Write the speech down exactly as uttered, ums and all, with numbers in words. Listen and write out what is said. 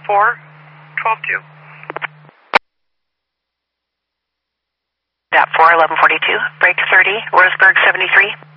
four, twelve two. That four, eleven forty-two, break thirty, Roseburg seventy-three.